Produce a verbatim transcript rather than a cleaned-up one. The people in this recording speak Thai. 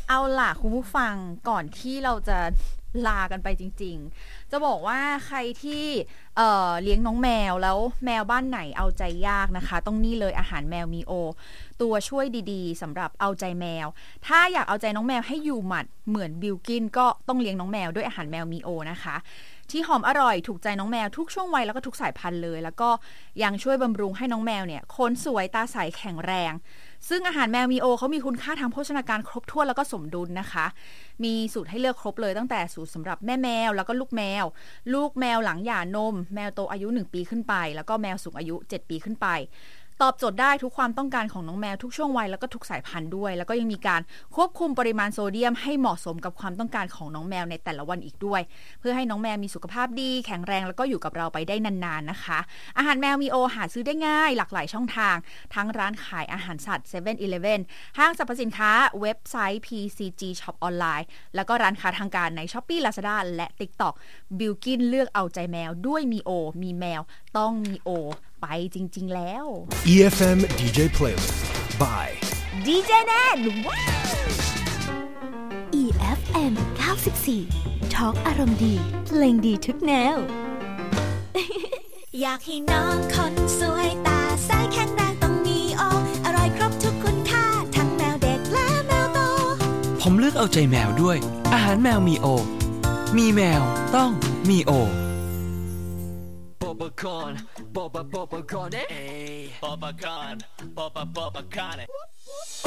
เอาล่ะคุณผู้ฟังก่อนที่เราจะลากันไปจริงๆจะบอกว่าใครที่เอ่อเลี้ยงน้องแมวแล้วแมวบ้านไหนเอาใจยากนะคะต้องนี่เลยอาหารแมวมีโอตัวช่วยดีๆสำหรับเอาใจแมวถ้าอยากเอาใจน้องแมวให้อยู่หมัดเหมือนบิลกินก็ต้องเลี้ยงน้องแมวด้วยอาหารแมวมีโอนะคะที่หอมอร่อยถูกใจน้องแมวทุกช่วงวัยแล้วก็ทุกสายพันธุ์เลยแล้วก็ยังช่วยบำรุงให้น้องแมวเนี่ยขนสวยตาใสแข็งแรงซึ่งอาหารแมวมีโอเขามีคุณค่าทางโภชนาการครบถ้วนแล้วก็สมดุลนะคะมีสูตรให้เลือกครบเลยตั้งแต่สูตรสำหรับแม่แมวแล้วก็ลูกแมวลูกแมวหลังหย่านมแมวโตอายุหนึ่งปีขึ้นไปแล้วก็แมวสูงอายุเจ็ดปีขึ้นไปตอบโจทย์ได้ทุกความต้องการของน้องแมวทุกช่วงวัยแล้วก็ทุกสายพันธุ์ด้วยแล้วก็ยังมีการควบคุมปริมาณโซเดียมให้เหมาะสมกับความต้องการของน้องแมวในแต่ละวันอีกด้วยเพื่อให้น้องแมวมีสุขภาพดีแข็งแรงแล้วก็อยู่กับเราไปได้นานๆนะคะอาหารแมวมีโอหาซื้อได้ง่ายหลากหลายช่องทางทั้งร้านขายอาหารสัตว์ เซเว่น อีเลฟเว่น ห้างสรรพสินค้าเว็บไซต์ พี ซี จี Shop ออนไลน์แล้วก็ร้านค้าทางการใน Shopee Lazada และ TikTok บิลกินเลือกเอาใจแมวด้วยมีโอมีแมวต้องมีโอไปจริงๆแล้วอี เอฟ เอ็ม ดี เจ Playlist by ดี เจ แนนว้าวอี เอฟ เอ็ม เก้าสิบสี่ Talk อารมณ์ดีเพลงดีทุกแนวอยากให้น้องคนสวยตาใสแข็งแรงต้องมีโออร่อยครบทุกคุณค่าทั้งแมวเด็กและแมวโตผมเลือกเอาใจแมวด้วยอาหารแมวมีโอมีแมวต้องมีโอ Popcorn, popcorn, popcorn, eh? Popcorn, popcorn, popcorn.